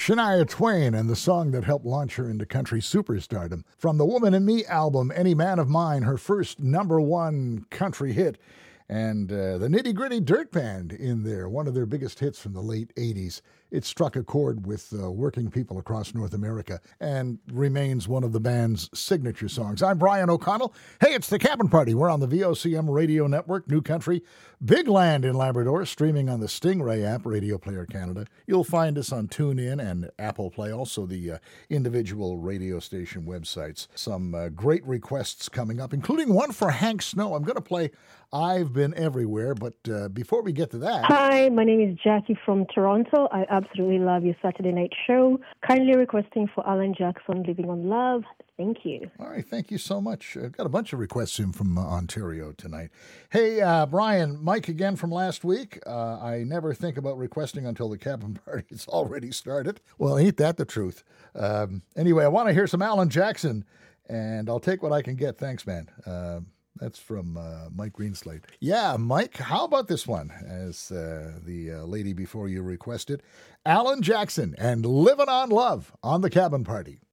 Shania Twain and the song that helped launch her into country superstardom. From the Woman in Me album, Any Man of Mine, her first number one country hit. And the Nitty Gritty Dirt Band in there, one of their biggest hits from the late 80s. It struck a chord with working people across North America and remains one of the band's signature songs. I'm Brian O'Connell. Hey, it's the Cabin Party. We're on the VOCM radio network, New Country, Big Land in Labrador, streaming on the Stingray app, Radio Player Canada. You'll find us on TuneIn and Apple Play, also the individual radio station websites. Some great requests coming up, including one for Hank Snow. I'm going to play I've Been Everywhere, but before we get to that... Hi, my name is Jackie from Toronto. I absolutely love your Saturday night show. Kindly requesting for Alan Jackson, Living on Love. Thank you. All right, thank you so much. I've got a bunch of requests in from Ontario tonight. Hey, Brian, Mike again from last week. I never think about requesting until the cabin party's already started. Well, ain't that the truth? Anyway, I want to hear some Alan Jackson, and I'll take what I can get. Thanks, man. That's from Mike Greenslade. Yeah, Mike, how about this one? As the lady before you requested, Alan Jackson and Living on Love on the Cabin Party.